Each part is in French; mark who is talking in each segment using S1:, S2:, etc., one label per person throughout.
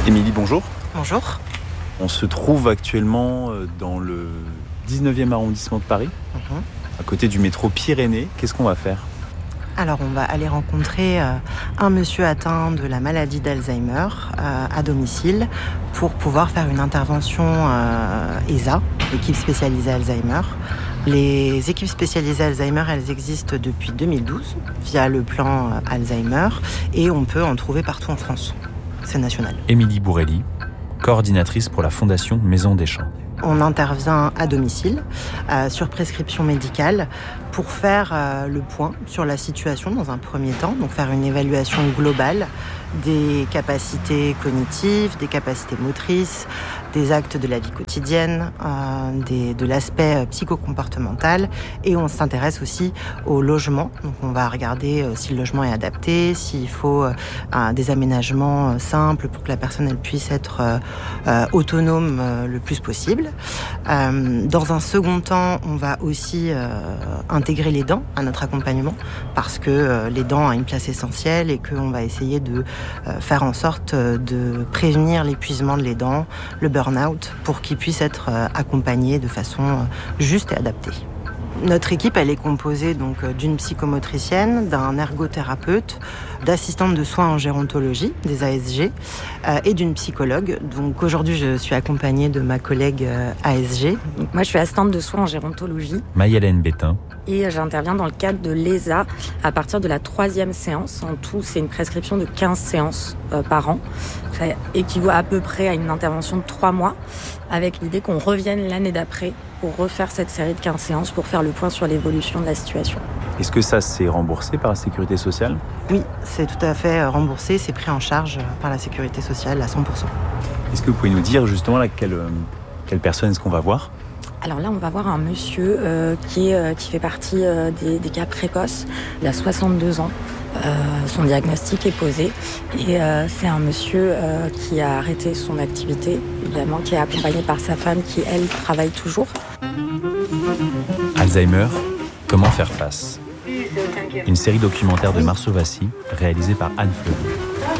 S1: Émilie, bonjour.
S2: Bonjour.
S1: On se trouve actuellement dans le 19e arrondissement de Paris, à côté du métro Pyrénées. Qu'est-ce qu'on va faire ?
S2: Alors, on va aller rencontrer un monsieur atteint de la maladie d'Alzheimer à domicile pour pouvoir faire une intervention ESA, équipe spécialisée Alzheimer. Les équipes spécialisées Alzheimer, elles existent depuis 2012 via le plan Alzheimer et on peut en trouver partout en France. C'est national.
S1: Émilie Bourrelli, coordinatrice pour la Fondation Maison des Champs.
S2: On intervient à domicile, sur prescription médicale, pour faire le point sur la situation dans un premier temps, donc faire une évaluation globale des capacités cognitives, des capacités motrices, des actes de la vie quotidienne, de l'aspect psychocomportemental, et on s'intéresse aussi au logement. Donc on va regarder si le logement est adapté, s'il faut des aménagements simples pour que la personne elle puisse être autonome le plus possible. Dans un second temps, on va aussi intégrer les dents à notre accompagnement parce que les dents ont une place essentielle et qu'on va essayer de faire en sorte de prévenir l'épuisement de les dents, le burn-out, pour qu'ils puissent être accompagnés de façon juste et adaptée. Notre équipe, elle est composée donc d'une psychomotricienne, d'un ergothérapeute, d'assistantes de soins en gérontologie, des ASG, et d'une psychologue. Donc aujourd'hui, je suis accompagnée de ma collègue ASG.
S3: Donc moi, je suis assistante de soins en gérontologie.
S1: Maï-Hélène Bétain.
S3: Et j'interviens dans le cadre de l'ESA à partir de la 3e séance. En tout, c'est une prescription de 15 séances par an. Ça équivaut à peu près à une intervention de 3 mois, avec l'idée qu'on revienne l'année d'après pour refaire cette série de 15 séances pour faire le point sur l'évolution de la situation.
S1: Est-ce que ça, c'est remboursé par la Sécurité sociale ?
S2: Oui, c'est tout à fait remboursé, c'est pris en charge par la Sécurité sociale à 100%.
S1: Est-ce que vous pouvez nous dire justement quelle personne est-ce qu'on va voir ?
S3: Alors là, on va voir un monsieur qui fait partie des cas précoces. Il a 62 ans. Son diagnostic est posé. Et c'est un monsieur qui a arrêté son activité, évidemment, qui est accompagné par sa femme qui, elle, travaille toujours.
S1: Alzheimer, comment faire face ? Une série documentaire de Marceau Vassy, réalisée par Anne Fleury.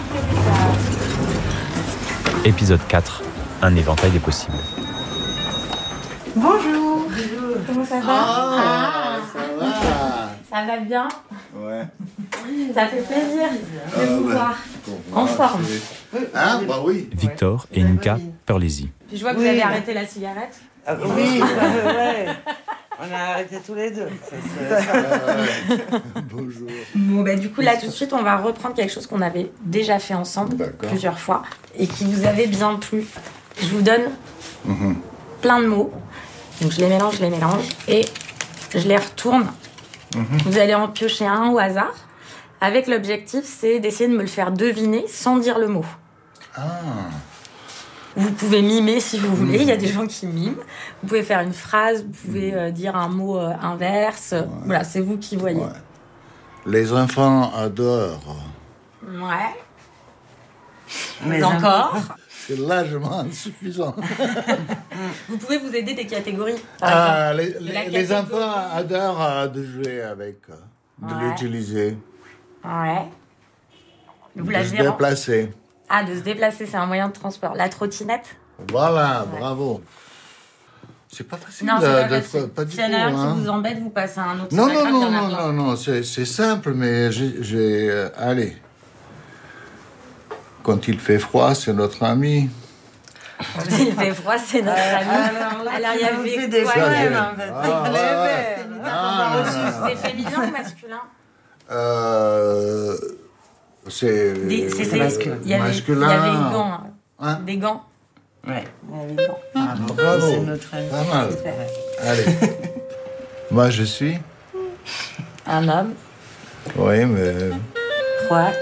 S1: Épisode 4, un éventail des possibles.
S3: Bonjour. Comment ça va?
S4: Ça va.
S3: Ça va bien?
S4: Ouais.
S3: Ça fait plaisir de vous voir. En forme.
S4: Hein? Bah oui.
S1: Victor et Nika Perlesi.
S3: Puis je vois que vous avez arrêté la cigarette.
S5: Oui, ouais. On a arrêté tous les deux.
S4: Bonjour.
S3: Bon, du coup, là, tout de suite, on va reprendre quelque chose qu'on avait déjà fait ensemble plusieurs fois et qui vous avait bien plu. Je vous donne plein de mots. Donc, je les mélange et je les retourne. Vous allez en piocher un au hasard. Avec l'objectif, c'est d'essayer de me le faire deviner sans dire le mot.
S4: Ah.
S3: Vous pouvez mimer si vous voulez, il y a des gens qui miment. Vous pouvez faire une phrase, vous pouvez dire un mot inverse. Ouais. Voilà, c'est vous qui voyez.
S4: Ouais. Les enfants adorent.
S3: Ouais.
S5: Mais
S3: encore.
S4: C'est largement insuffisant.
S3: Vous pouvez vous aider des catégories.
S4: Les enfants adorent de jouer avec, de l'utiliser.
S3: Ouais. Vous
S4: de se déplacer.
S3: Ah, de se déplacer, c'est un moyen de transport. La trottinette.
S4: Voilà, bravo. C'est pas facile.
S3: Non, c'est pas facile.
S4: Pas du
S3: S'il y en a un qui vous embête, vous passez à un autre.
S4: Non, c'est simple, mais j'ai allez. Quand il fait froid, c'est notre ami.
S3: Quand il fait froid, c'est notre ami. Alors, il y avait
S5: des
S3: quoi
S5: problèmes,
S3: en fait. C'est féminin ou masculin?
S4: C'est
S3: masculin. Il y avait gants. Hein? Des gants.
S5: Ouais.
S3: Il y avait des gants.
S5: Ah,
S4: bravo.
S5: C'est notre ami.
S4: Pas mal. Allez. Moi, je suis.
S3: Un homme.
S4: Oui, mais.
S3: Croate.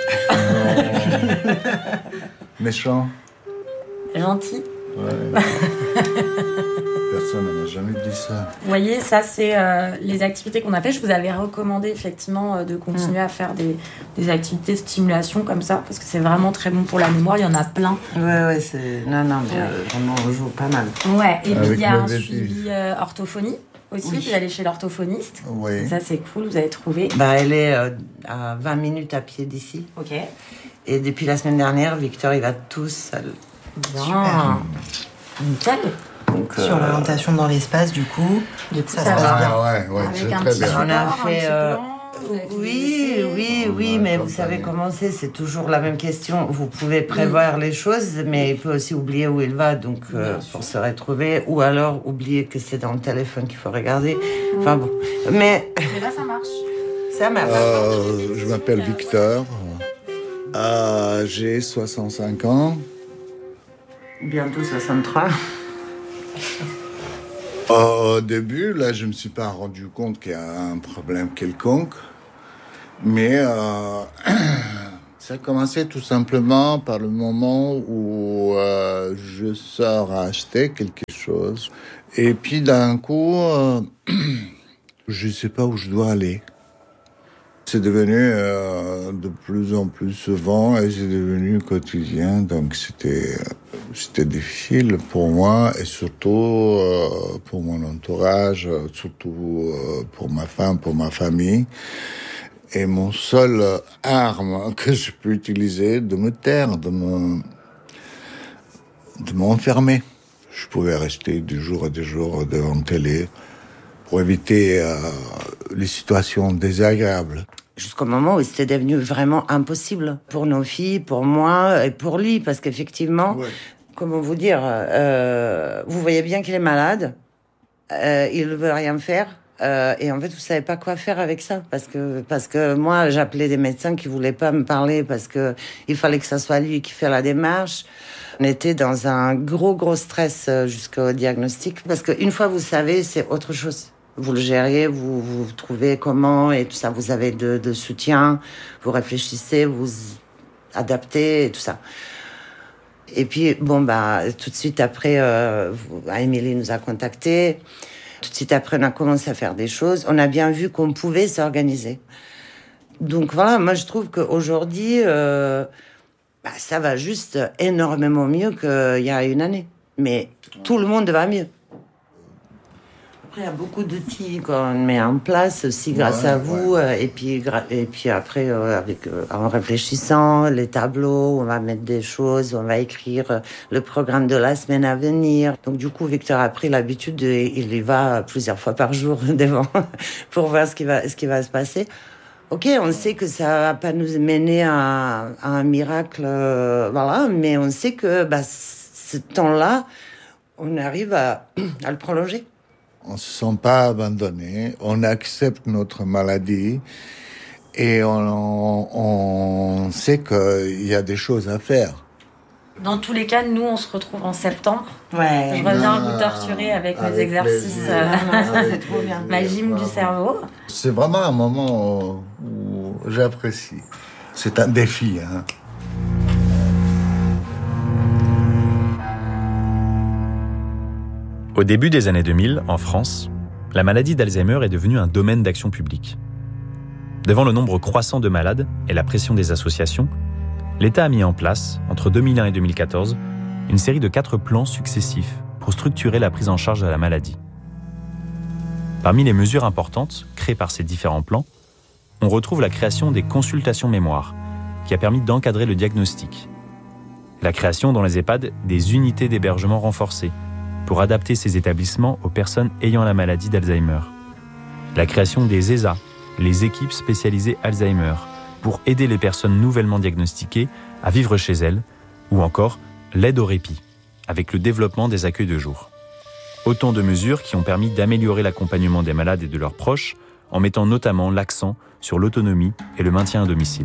S4: Méchant.
S3: Gentil.
S4: Ouais. Personne n'a jamais dit ça.
S3: Vous voyez, ça, c'est les activités qu'on a fait. Je vous avais recommandé, effectivement, de continuer à faire des activités de stimulation comme ça, parce que c'est vraiment très bon pour la mémoire. Il y en a plein.
S5: Ouais, c'est... Non, mais vraiment, on joue pas mal.
S3: Ouais, et puis il y a un
S4: Avec
S3: suivi orthophonie aussi.
S4: Oui.
S3: Vous allez chez l'orthophoniste.
S4: Oui.
S3: Ça, c'est cool, vous avez trouvé.
S5: Elle est à 20 minutes à pied d'ici.
S3: Ok.
S5: Et depuis la semaine dernière, Victor, il va tout seul.
S3: Bien. Nickel.
S2: Donc, sur l'orientation dans l'espace, du coup,
S3: ça se passe bien.
S4: Ouais,
S3: Avec
S4: c'est
S3: un
S4: très
S3: petit
S4: bien.
S3: support,
S5: On a fait,
S3: un petit plan, vous avez fait des essais.
S5: Oui, mais vous savez comment c'est toujours la même question. Vous pouvez prévoir les choses, mais il peut aussi oublier où il va, donc pour se retrouver, ou alors oublier que c'est dans le téléphone qu'il faut regarder. Enfin bon, mais
S3: là, ça marche.
S5: Ça marche.
S4: Je m'appelle Victor. J'ai 65 ans.
S5: Bientôt 63.
S4: Au début, là, je ne me suis pas rendu compte qu'il y a un problème quelconque. Mais ça a commencé tout simplement par le moment où je sors à acheter quelque chose. Et puis d'un coup, je ne sais pas où je dois aller. C'est devenu de plus en plus souvent et c'est devenu quotidien. Donc c'était difficile pour moi et surtout pour mon entourage, surtout pour ma femme, pour ma famille. Et mon seul arme que je peux utiliser, de me taire, de m'enfermer. Je pouvais rester des jours et des jours devant la télé pour éviter les situations désagréables.
S5: Jusqu'au moment où c'était devenu vraiment impossible pour nos filles, pour moi et pour lui, parce qu'effectivement, comment vous dire, vous voyez bien qu'il est malade, il ne veut rien faire. Et en fait, vous savez pas quoi faire avec ça, parce que moi, j'appelais des médecins qui voulaient pas me parler parce que il fallait que ça soit lui qui fait la démarche. On était dans un gros stress jusqu'au diagnostic, parce qu'une fois vous savez, c'est autre chose. Vous le gériez, vous trouvez comment et tout ça. Vous avez de soutien, vous réfléchissez, vous adaptez et tout ça. Et puis bon tout de suite après, Émilie nous a contactés. Tout de suite après, on a commencé à faire des choses. On a bien vu qu'on pouvait s'organiser. Donc voilà, moi je trouve qu'aujourd'hui, ça va juste énormément mieux qu'il y a une année. Mais tout le monde va mieux. Après, il y a beaucoup d'outils qu'on met en place aussi grâce à vous. Et puis après, en réfléchissant, les tableaux, on va mettre des choses, on va écrire le programme de la semaine à venir. Donc du coup, Victor a pris l'habitude, il y va plusieurs fois par jour devant pour voir ce qui va se passer. Ok, on sait que ça va pas nous mener à un miracle, mais on sait que ce temps-là, on arrive à le prolonger.
S4: On ne se sent pas abandonné, on accepte notre maladie et on sait qu'il y a des choses à faire.
S3: Dans tous les cas, nous, on se retrouve en septembre.
S5: Ouais.
S3: Je reviens vous torturer avec mes exercices,
S5: c'est trop bien.
S3: ma gym du cerveau.
S4: C'est vraiment un moment où j'apprécie. C'est un défi, hein.
S1: Au début des années 2000, en France, la maladie d'Alzheimer est devenue un domaine d'action publique. Devant le nombre croissant de malades et la pression des associations, l'État a mis en place, entre 2001 et 2014, une série de 4 plans successifs pour structurer la prise en charge de la maladie. Parmi les mesures importantes créées par ces différents plans, on retrouve la création des consultations mémoire, qui a permis d'encadrer le diagnostic. La création dans les EHPAD des unités d'hébergement renforcées, pour adapter ces établissements aux personnes ayant la maladie d'Alzheimer. La création des ESA, les équipes spécialisées Alzheimer, pour aider les personnes nouvellement diagnostiquées à vivre chez elles, ou encore l'aide au répit, avec le développement des accueils de jour. Autant de mesures qui ont permis d'améliorer l'accompagnement des malades et de leurs proches, en mettant notamment l'accent sur l'autonomie et le maintien à domicile.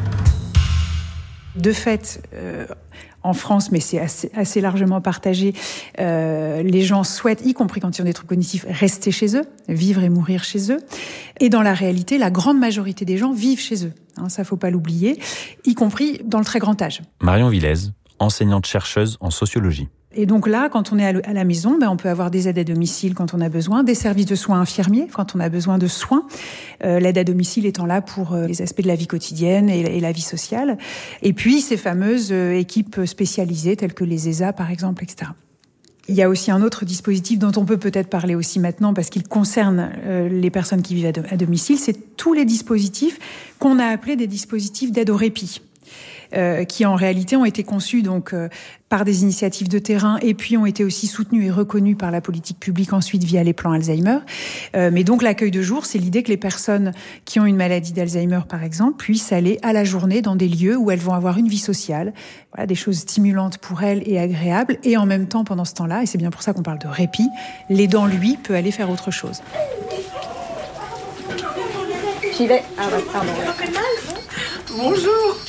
S6: De fait, en France, mais c'est assez largement partagé, les gens souhaitent, y compris quand ils ont des troubles cognitifs, rester chez eux, vivre et mourir chez eux. Et dans la réalité, la grande majorité des gens vivent chez eux. Ça, faut pas l'oublier, y compris dans le très grand âge.
S1: Marion Villez, enseignante-chercheuse en sociologie.
S6: Et donc là, quand on est à la maison, on peut avoir des aides à domicile quand on a besoin, des services de soins infirmiers quand on a besoin de soins, l'aide à domicile étant là pour les aspects de la vie quotidienne et la vie sociale. Et puis ces fameuses équipes spécialisées telles que les ESA par exemple, etc. Il y a aussi un autre dispositif dont on peut peut-être parler aussi maintenant parce qu'il concerne les personnes qui vivent à domicile, c'est tous les dispositifs qu'on a appelés des dispositifs d'aide au répit. qui en réalité ont été conçus donc par des initiatives de terrain et puis ont été aussi soutenus et reconnus par la politique publique ensuite via les plans Alzheimer. Mais donc l'accueil de jour, c'est l'idée que les personnes qui ont une maladie d'Alzheimer, par exemple, puissent aller à la journée dans des lieux où elles vont avoir une vie sociale, voilà, des choses stimulantes pour elles et agréables, et en même temps, pendant ce temps-là, et c'est bien pour ça qu'on parle de répit, l'aidant, lui, peut aller faire autre chose.
S3: J'y vais. Ah ouais, pardon.
S7: Bonjour.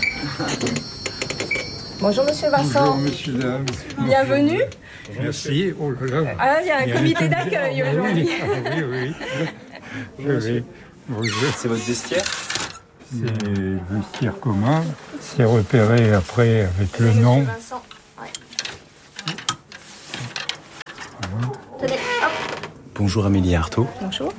S3: Bonjour Monsieur Vincent.
S7: Bonjour Monsieur, dame.
S3: Bienvenue.
S7: Merci. Oh là là.
S3: Ah, il y a un comité d'accueil aujourd'hui.
S7: Oui. Bonjour.
S1: C'est votre vestiaire ?
S7: C'est le vestiaire commun. C'est repéré après avec le nom.
S3: Monsieur Vincent. Ouais. Tenez, hop.
S8: Bonjour Amélie Artaud.
S3: Bonjour.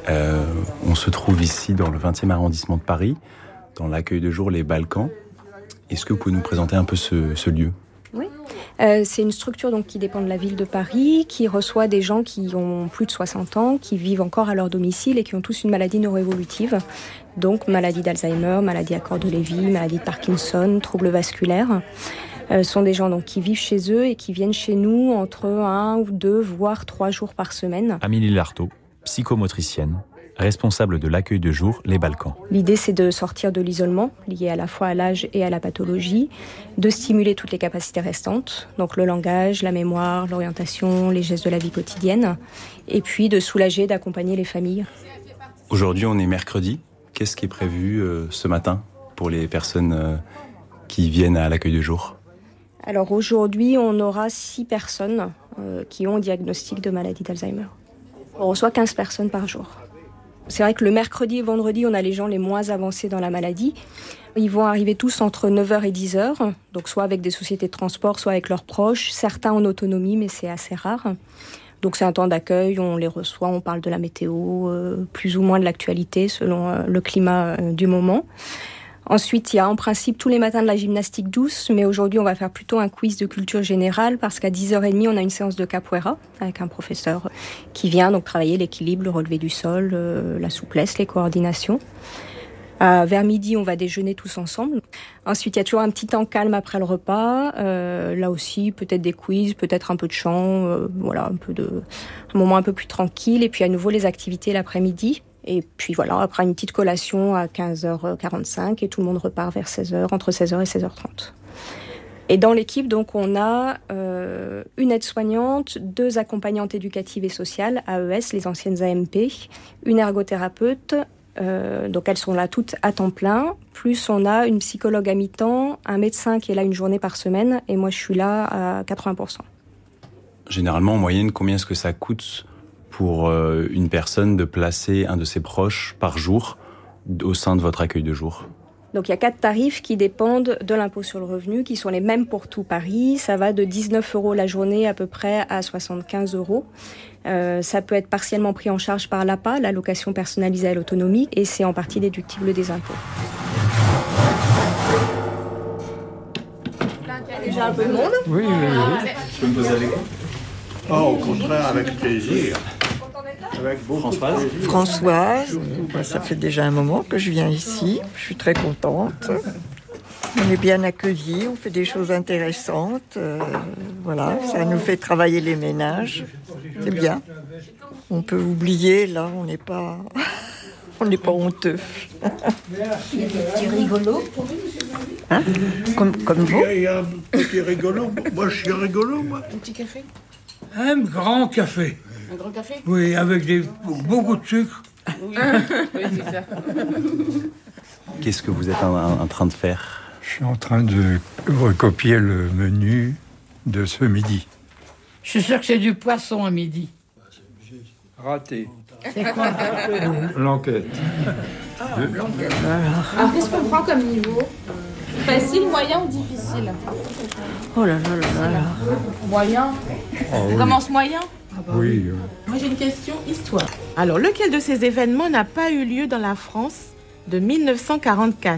S8: On se trouve ici dans le 20e arrondissement de Paris, dans l'accueil de jour Les Balkans. Est-ce que vous pouvez nous présenter un peu ce lieu ?
S9: Oui. C'est une structure donc, qui dépend de la ville de Paris, qui reçoit des gens qui ont plus de 60 ans, qui vivent encore à leur domicile et qui ont tous une maladie neuroévolutive. Donc maladie d'Alzheimer, maladie à corps de Lévy, maladie de Parkinson, troubles vasculaires. Ce sont des gens donc, qui vivent chez eux et qui viennent chez nous entre 1 ou 2, voire 3 jours par semaine.
S1: Amélie Lartaud, psychomotricienne, responsable de l'accueil de jour Les Balkans.
S9: L'idée, c'est de sortir de l'isolement, lié à la fois à l'âge et à la pathologie, de stimuler toutes les capacités restantes, donc le langage, la mémoire, l'orientation, les gestes de la vie quotidienne, et puis de soulager, d'accompagner les familles.
S8: Aujourd'hui, on est mercredi. Qu'est-ce qui est prévu ce matin pour les personnes qui viennent à l'accueil de jour ?
S9: Alors aujourd'hui, on aura 6 personnes qui ont un diagnostic de maladie d'Alzheimer. On reçoit 15 personnes par jour. C'est vrai que le mercredi et vendredi, on a les gens les moins avancés dans la maladie. Ils vont arriver tous entre 9h et 10h, donc soit avec des sociétés de transport, soit avec leurs proches, certains en autonomie, mais c'est assez rare. Donc c'est un temps d'accueil, on les reçoit, on parle de la météo, plus ou moins de l'actualité selon le climat du moment. Ensuite, il y a en principe tous les matins de la gymnastique douce, mais aujourd'hui, on va faire plutôt un quiz de culture générale parce qu'à 10h30, on a une séance de capoeira avec un professeur qui vient donc travailler l'équilibre, le relevé du sol, la souplesse, les coordinations. Vers midi, on va déjeuner tous ensemble. Ensuite, il y a toujours un petit temps calme après le repas. Là aussi, peut-être des quiz, peut-être un peu de chant, voilà, un moment un peu plus tranquille. Et puis à nouveau, les activités l'après-midi. Et puis voilà, après une petite collation à 15h45 et tout le monde repart vers 16h, entre 16h et 16h30. Et dans l'équipe, donc, on a une aide-soignante, 2 accompagnantes éducatives et sociales, AES, les anciennes AMP, une ergothérapeute, donc elles sont là toutes à temps plein, plus on a une psychologue à mi-temps, un médecin qui est là une journée par semaine, et moi je suis là à 80%.
S8: Généralement, en moyenne, combien est-ce que ça coûte pour une personne de placer un de ses proches par jour au sein de votre accueil de jour ?
S9: Donc il y a 4 tarifs qui dépendent de l'impôt sur le revenu, qui sont les mêmes pour tout Paris. Ça va de 19 € la journée à peu près à 75 €. Ça peut être partiellement pris en charge par l'APA, l'allocation personnalisée à l'autonomie, et c'est en partie déductible des impôts.
S3: Il y a déjà un peu de monde.
S7: Oui.
S1: Je peux me poser avec vous ?
S4: Oh, au contraire, avec plaisir.
S1: Avec Françoise.
S10: Françoise, ça fait déjà un moment que je viens ici, je suis très contente. On est bien accueillis, on fait des choses intéressantes, voilà, ça nous fait travailler les ménages, c'est bien. On peut oublier, là, on n'est pas honteux.
S3: Il y a des petits rigolos.
S10: Hein, comme vous.
S4: Il y a un petit rigolo, moi je suis rigolo, moi.
S3: Un petit café.
S11: Un grand café.
S3: Un grand café ?
S11: Oui, avec beaucoup de sucre.
S3: Oui, c'est ça.
S8: Qu'est-ce que vous êtes en train de faire ?
S7: Je suis en train de recopier le menu de ce midi.
S12: Je suis sûr que c'est du poisson à midi.
S7: Raté.
S12: C'est quoi ?
S7: L'enquête.
S12: L'enquête.
S3: Alors, qu'est-ce qu'on prend comme niveau ? Facile, moyen ou difficile ?
S10: Oh là là là là.
S3: Moyen. On commence moyen ?
S7: Oui.
S13: Moi j'ai une question histoire. Alors, lequel de ces événements n'a pas eu lieu dans la France de 1944 ?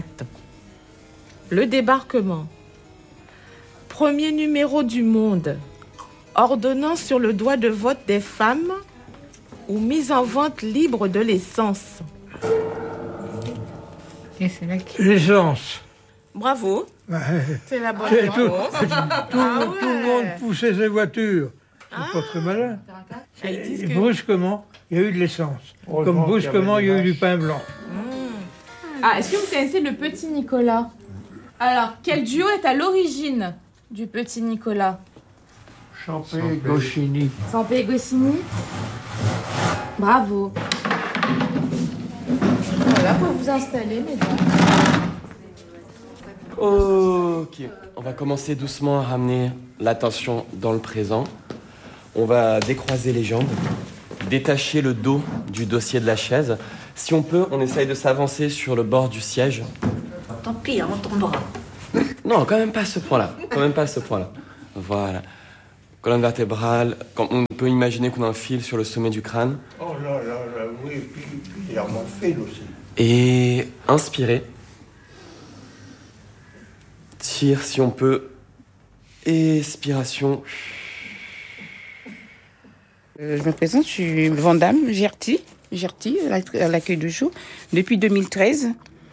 S13: Le débarquement. Premier numéro du Monde. Ordonnance sur le droit de vote des femmes ou mise en vente libre de l'essence.
S12: Et c'est là que...
S11: L'essence.
S13: Bravo. C'est la bonne
S11: Tout
S13: réponse.
S11: le monde poussait ses voitures. C'est pas très malin. Et brusquement, il y a eu de l'essence. Comme brusquement, il y a eu du pain blanc.
S13: Ah, est-ce que vous connaissez le Petit Nicolas? Alors, quel duo est à l'origine du Petit Nicolas?
S11: Sampé et Goscinny.
S13: Sampé et Goscinny. Bravo. Voilà, pour vous installer, mesdames.
S14: Ok, on va commencer doucement à ramener l'attention dans le présent. On va décroiser les jambes, détacher le dos du dossier de la chaise. Si on peut, on essaye de s'avancer sur le bord du siège.
S12: Tant pis, on tombera.
S14: Non, quand même pas à ce point-là. Voilà. Colonne vertébrale. On peut imaginer qu'on a un fil sur le sommet du crâne.
S11: Oh là, oui, puis il y a mon fil aussi.
S14: Et inspirez. Tire si on peut. Expiration.
S12: Je me présente, je suis Vandame Gerty, à l'accueil de jour, depuis 2013.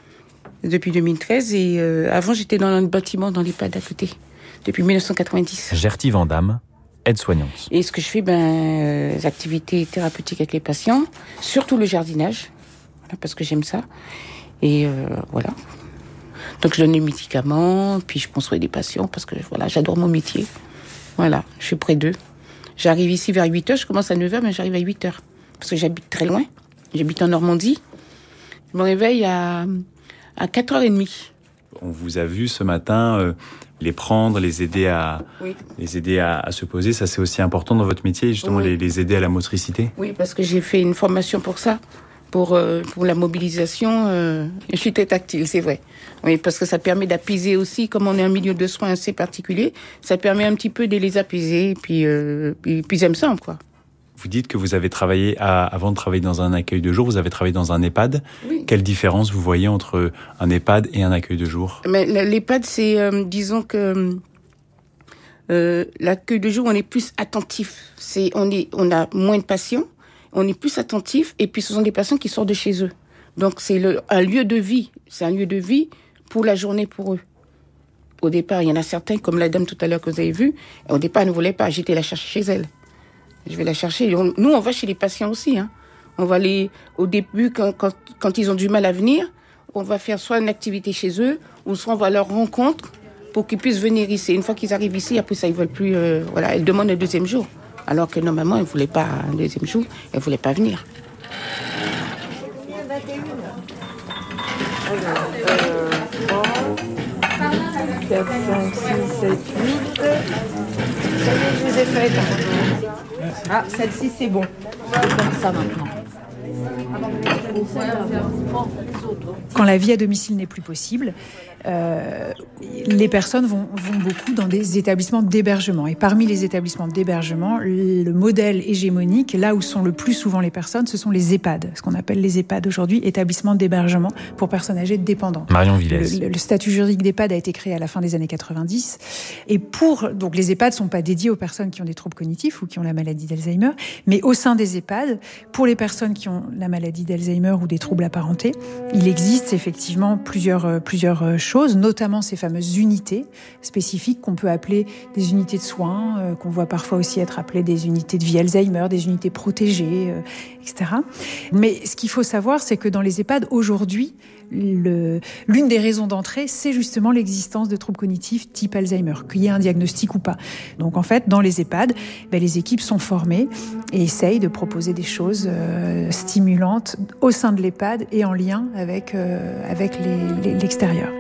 S12: Et avant, j'étais dans un bâtiment dans l'EHPAD à côté, depuis 1990.
S1: Gerty Vandame, aide-soignante.
S12: Et ce que je fais, des activités thérapeutiques avec les patients, surtout le jardinage, voilà, parce que j'aime ça. Et voilà. Donc je donne des médicaments, puis je prends soin des patients, parce que voilà, j'adore mon métier. Voilà, je suis près d'eux. J'arrive ici vers 8h, je commence à 9h, mais j'arrive à 8h. Parce que j'habite très loin. J'habite en Normandie. Je me réveille à 4h30.
S8: On vous a vu ce matin les prendre, les aider à se poser. Ça, c'est aussi important dans votre métier, justement, les aider à la motricité.
S12: Oui, parce que j'ai fait une formation pour ça, pour la mobilisation. Je suis très tactile, c'est vrai. Oui, parce que ça permet d'apaiser aussi, comme on est un milieu de soins assez particulier, ça permet un petit peu de les apaiser, puis ils aiment ça, quoi.
S8: Vous dites que vous avez travaillé, avant de travailler dans un accueil de jour, vous avez travaillé dans un EHPAD. Oui. Quelle différence vous voyez entre un EHPAD et un accueil de jour?
S12: Mais l'EHPAD, c'est, disons que l'accueil de jour, on est plus attentif. On a moins de patients, on est plus attentif, et puis ce sont des patients qui sortent de chez eux. Donc c'est un lieu de vie. C'est un lieu de vie pour la journée pour eux. Au départ, il y en a certains, comme la dame tout à l'heure que vous avez vue, au départ, elle ne voulait pas. J'étais la chercher chez elle. Je vais la chercher. Nous, on va chez les patients aussi. On va au début, quand ils ont du mal à venir, on va faire soit une activité chez eux, ou soit on va à leur rencontre pour qu'ils puissent venir ici. Une fois qu'ils arrivent ici, après ça, ils veulent plus. Elles demandent un deuxième jour. Alors que normalement, elles ne voulaient pas un deuxième jour. Elles ne voulaient pas venir.
S10: 4, 5, 6, 7, 8. Ça y est, je vous ai fait. Ah, celle-ci, c'est bon. C'est comme ça maintenant.
S6: Quand la vie à domicile n'est plus possible, les personnes vont beaucoup dans des établissements d'hébergement. Et parmi les établissements d'hébergement, le modèle hégémonique, là où sont le plus souvent les personnes, ce sont les EHPAD. Ce qu'on appelle les EHPAD aujourd'hui, établissements d'hébergement pour personnes âgées dépendantes.
S1: Marion Villès.
S6: Le statut juridique d'EHPAD a été créé à la fin des années 90. Et donc les EHPAD ne sont pas dédiés aux personnes qui ont des troubles cognitifs ou qui ont la maladie d'Alzheimer, mais au sein des EHPAD, pour les personnes qui ont la maladie d'Alzheimer ou des troubles apparentés, il existe effectivement plusieurs choses, notamment ces fameuses unités spécifiques qu'on peut appeler des unités de soins, qu'on voit parfois aussi être appelées des unités de vie Alzheimer, des unités protégées, etc. Mais ce qu'il faut savoir, c'est que dans les EHPAD, aujourd'hui, l'une des raisons d'entrée, c'est justement l'existence de troubles cognitifs type Alzheimer, qu'il y ait un diagnostic ou pas. Donc en fait, dans les EHPAD, les équipes sont formées et essayent de proposer des choses stimulantes au sein de l'EHPAD et en lien avec l'extérieur.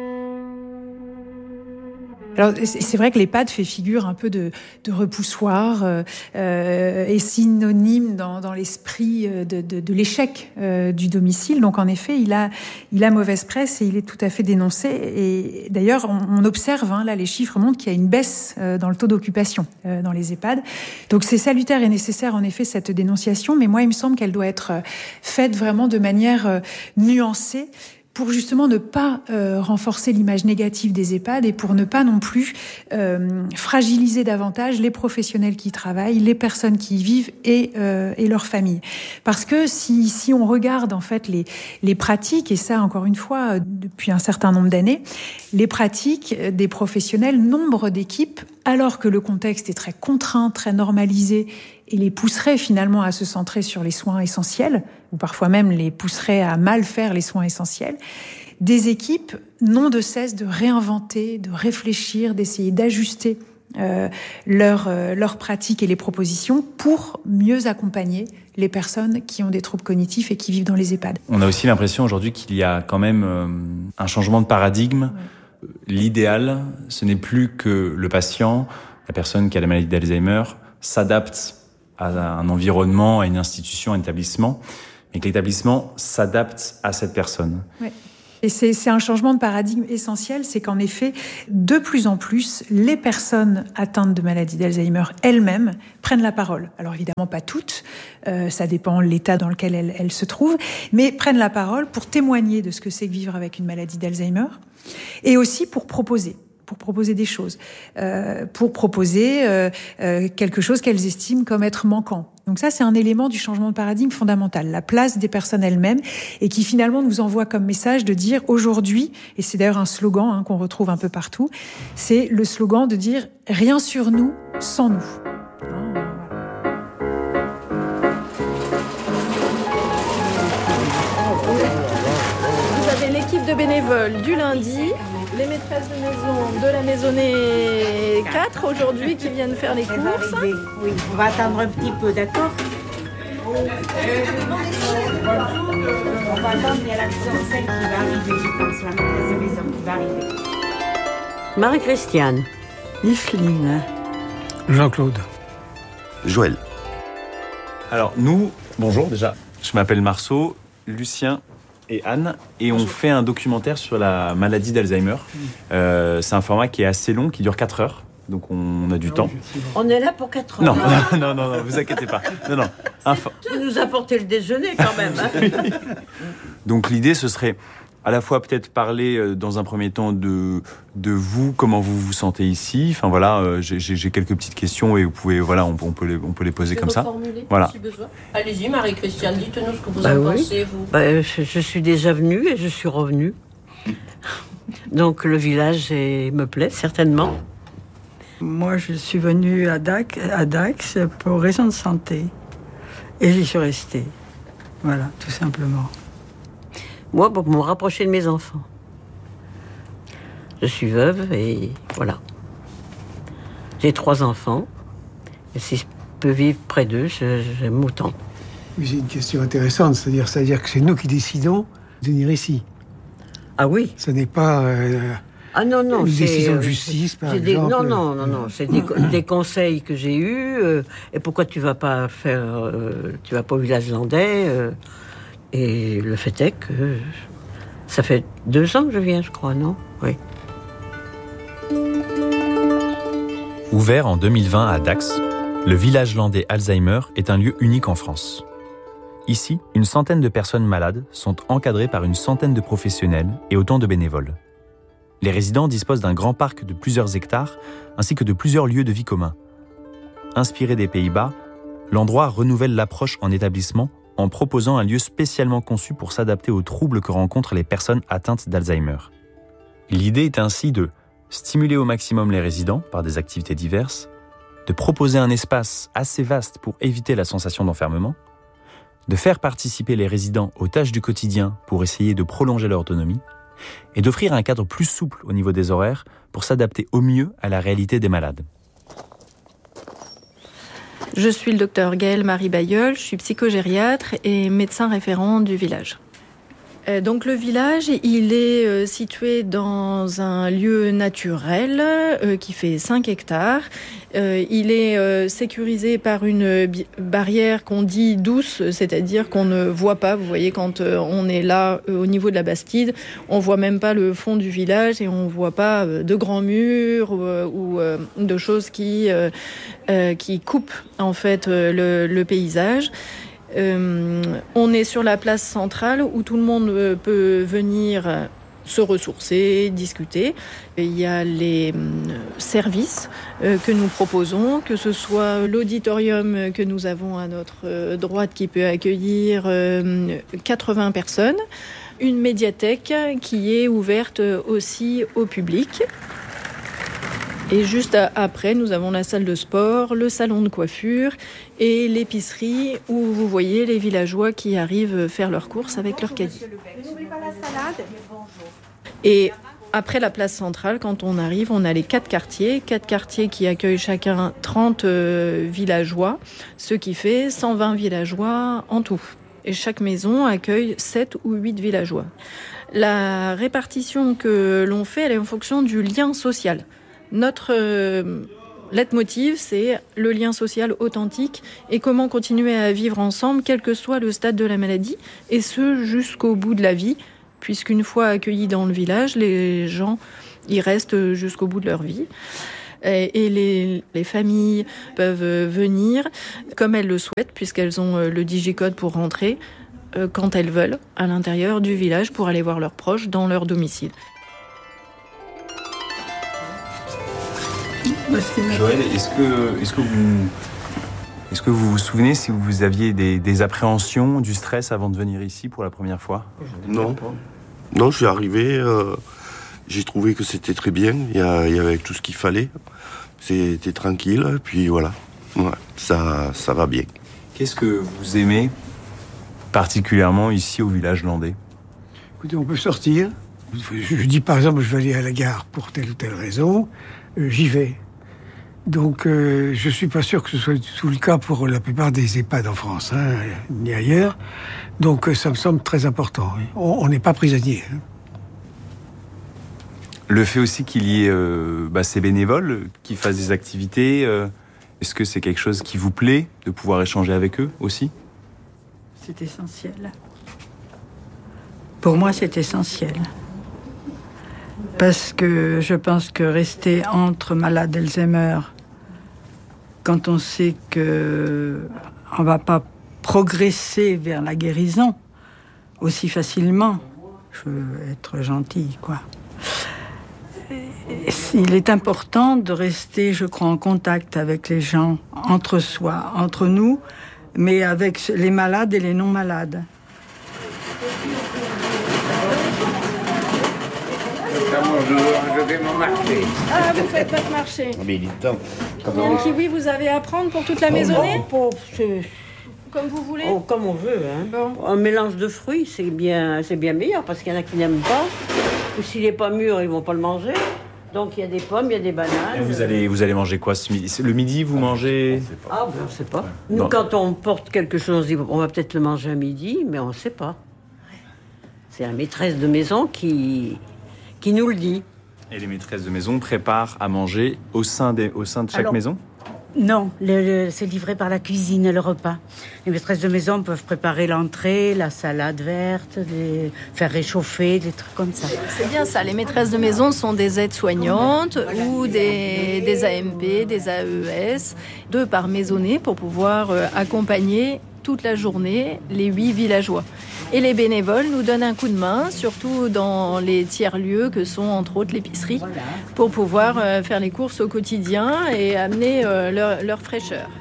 S6: Alors, c'est vrai que l'EHPAD fait figure un peu de repoussoir, est synonyme dans l'esprit de l'échec du domicile. Donc, en effet, il a mauvaise presse et il est tout à fait dénoncé. Et d'ailleurs, on observe, là, les chiffres montrent qu'il y a une baisse dans le taux d'occupation dans les EHPAD. Donc, c'est salutaire et nécessaire, en effet, cette dénonciation. Mais moi, il me semble qu'elle doit être faite vraiment de manière nuancée, pour justement ne pas renforcer l'image négative des EHPAD et pour ne pas non plus fragiliser davantage les professionnels qui y travaillent, les personnes qui y vivent et leurs familles. Parce que si on regarde en fait les pratiques, et ça encore une fois depuis un certain nombre d'années, les pratiques des professionnels, nombre d'équipes, alors que le contexte est très contraint, très normalisé, et les pousserait finalement à se centrer sur les soins essentiels, ou parfois même les pousserait à mal faire les soins essentiels, des équipes n'ont de cesse de réinventer, de réfléchir, d'essayer d'ajuster leurs pratiques et les propositions pour mieux accompagner les personnes qui ont des troubles cognitifs et qui vivent dans les EHPAD.
S1: On a aussi l'impression aujourd'hui qu'il y a quand même un changement de paradigme. Ouais. L'idéal, ce n'est plus que le patient, la personne qui a la maladie d'Alzheimer, s'adapte à un environnement, à une institution, à un établissement, mais que l'établissement s'adapte à cette personne.
S6: Oui. Et c'est un changement de paradigme essentiel, c'est qu'en effet, de plus en plus, les personnes atteintes de maladie d'Alzheimer elles-mêmes prennent la parole. Alors évidemment pas toutes, ça dépend de l'état dans lequel elles se trouvent, mais prennent la parole pour témoigner de ce que c'est que vivre avec une maladie d'Alzheimer, et aussi pour proposer des choses, pour proposer quelque chose qu'elles estiment comme être manquant. Donc ça, c'est un élément du changement de paradigme fondamental, la place des personnes elles-mêmes, et qui finalement nous envoie comme message de dire aujourd'hui, et c'est d'ailleurs un slogan qu'on retrouve un peu partout, c'est le slogan de dire « rien sur nous sans nous ».
S15: Vous avez l'équipe de bénévoles du lundi, les maîtresses de maison de la maisonnée 4 aujourd'hui qui viennent faire les courses.
S16: Oui, on va attendre un petit peu, d'accord? On va attendre, il y a la maison 5 qui va arriver, je pense, la maîtresse de maison qui va arriver.
S17: Marie-Christiane.
S11: Micheline. Jean-Claude.
S8: Joël.
S1: Alors nous, bonjour déjà, je m'appelle Marceau, Lucien et Anne, et on fait un documentaire sur la maladie d'Alzheimer. C'est un format qui est assez long, qui dure 4 heures, donc on a du temps.
S17: On est là pour 4 heures.
S1: Non, vous inquiétez pas. Non.
S17: Vous nous apportez le déjeuner quand même. Hein.
S1: Donc l'idée, ce serait à la fois peut-être parler dans un premier temps de vous, comment vous vous sentez ici. Enfin voilà, j'ai quelques petites questions et vous pouvez, voilà, on peut les poser comme ça. Voilà.
S17: Si besoin. Allez-y, Marie-Christiane, dites-nous ce que vous en pensez, vous. Je suis déjà venue et je suis revenue. Donc le village me plaît certainement.
S18: Moi, je suis venue à Dax pour raison de santé et j'y suis restée. Voilà, tout simplement.
S17: Moi, pour me rapprocher de mes enfants. Je suis veuve et voilà. J'ai 3 enfants. Et si je peux vivre près d'eux, j'aime autant.
S11: J'ai une question intéressante, c'est-à-dire que c'est nous qui décidons de venir ici.
S17: Ah oui.
S11: Ce n'est pas
S17: une
S11: décision de justice, par exemple.
S17: Non. C'est des conseils que j'ai eus. Et pourquoi tu vas pas au village landais et le fait est que ça fait 2 ans que je viens, je crois, non? Oui.
S1: Ouvert en 2020 à Dax, le village landais Alzheimer est un lieu unique en France. Ici, une centaine de personnes malades sont encadrées par une centaine de professionnels et autant de bénévoles. Les résidents disposent d'un grand parc de plusieurs hectares ainsi que de plusieurs lieux de vie communs. Inspiré des Pays-Bas, l'endroit renouvelle l'approche en établissement en proposant un lieu spécialement conçu pour s'adapter aux troubles que rencontrent les personnes atteintes d'Alzheimer. L'idée est ainsi de stimuler au maximum les résidents par des activités diverses, de proposer un espace assez vaste pour éviter la sensation d'enfermement, de faire participer les résidents aux tâches du quotidien pour essayer de prolonger leur autonomie, et d'offrir un cadre plus souple au niveau des horaires pour s'adapter au mieux à la réalité des malades.
S15: Je suis le docteur Gaëlle Marie Bailleul, je suis psychogériatre et médecin référent du village. Donc le village, il est situé dans un lieu naturel qui fait 5 hectares. Il est sécurisé par une barrière qu'on dit douce, c'est-à-dire qu'on ne voit pas. Vous voyez, quand on est là au niveau de la Bastide, on voit même pas le fond du village et on voit pas de grands murs ou de choses qui coupent en fait le paysage. On est sur la place centrale où tout le monde peut venir se ressourcer, discuter. Il y a les services que nous proposons, que ce soit l'auditorium que nous avons à notre droite qui peut accueillir 80 personnes, une médiathèque qui est ouverte aussi au public. Et juste après, nous avons la salle de sport, le salon de coiffure et l'épicerie où vous voyez les villageois qui arrivent faire leurs courses avec leur caddie.
S16: N'oublie pas la salade.
S15: Et après la place centrale, quand on arrive, on a les 4 quartiers qui accueillent chacun 30 villageois, ce qui fait 120 villageois en tout. Et chaque maison accueille 7 ou 8 villageois. La répartition que l'on fait, elle est en fonction du lien social. Notre leitmotiv, c'est le lien social authentique et comment continuer à vivre ensemble, quel que soit le stade de la maladie, et ce jusqu'au bout de la vie, puisqu'une fois accueillis dans le village, les gens y restent jusqu'au bout de leur vie. Et les familles peuvent venir comme elles le souhaitent, puisqu'elles ont le digicode pour rentrer quand elles veulent à l'intérieur du village pour aller voir leurs proches dans leur domicile.
S8: Joël, est-ce que vous vous souvenez si vous aviez des appréhensions, du stress avant de venir ici pour la première fois ?
S19: Non, je suis arrivé, j'ai trouvé que c'était très bien, il y avait tout ce qu'il fallait, c'était tranquille, et puis voilà, ouais, ça va bien.
S8: Qu'est-ce que vous aimez particulièrement ici au village landais ?
S11: Écoutez, on peut sortir. Je dis par exemple, je vais aller à la gare pour telle ou telle raison, j'y vais. Donc, je ne suis pas sûr que ce soit tout le cas pour la plupart des EHPAD en France, ni ailleurs. Donc, ça me semble très important. On n'est pas prisonnier.
S8: Le fait aussi qu'il y ait ces bénévoles qui fassent des activités, est-ce que c'est quelque chose qui vous plaît de pouvoir échanger avec eux aussi ?
S18: C'est essentiel. Pour moi, c'est essentiel. Parce que je pense que rester entre malades d'Alzheimer, quand on sait qu'on ne va pas progresser vers la guérison aussi facilement, je veux être gentille, quoi. Il est important de rester, je crois, en contact avec les gens, entre soi, entre nous, mais avec les malades et les non-malades.
S20: Je fais mon marché.
S15: Ah, vous faites votre marché.
S20: Mais il est temps.
S15: Combien de kiwis vous avez à prendre pour toute la maisonnée ? Comme vous voulez.
S17: Comme on veut. Bon. Un mélange de fruits, c'est bien meilleur, parce qu'il y en a qui n'aiment pas. Ou s'il n'est pas mûr, ils ne vont pas le manger. Donc il y a des pommes, il y a des bananes.
S8: Et vous allez manger quoi ce midi ? Le midi, vous mangez...
S17: On ne sait pas. Nous, quand on porte quelque chose, on va peut-être le manger à midi, mais on ne sait pas. C'est la maîtresse de maison qui nous le dit.
S8: Et les maîtresses de maison préparent à manger au sein de chaque maison ?
S16: Non, c'est livré par la cuisine, le repas. Les maîtresses de maison peuvent préparer l'entrée, la salade verte, faire réchauffer, des trucs comme ça.
S15: C'est bien ça, les maîtresses de maison sont des aides-soignantes ou des AMP, des AES, 2 par maisonnée pour pouvoir accompagner toute la journée les 8 villageois. Et les bénévoles nous donnent un coup de main, surtout dans les tiers-lieux que sont entre autres l'épicerie, pour pouvoir faire les courses au quotidien et amener leur fraîcheur.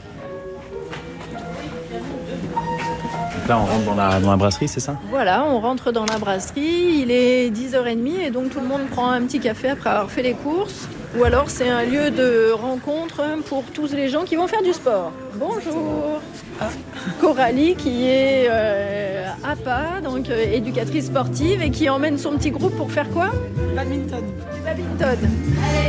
S8: Là, on rentre dans la brasserie, c'est ça ?
S15: Voilà, on rentre dans la brasserie, il est 10h30 et donc tout le monde prend un petit café après avoir fait les courses. Ou alors c'est un lieu de rencontre pour tous les gens qui vont faire du sport. Bonjour. Coralie qui est APA, donc éducatrice sportive et qui emmène son petit groupe pour faire quoi ?
S18: Badminton.
S15: Badminton.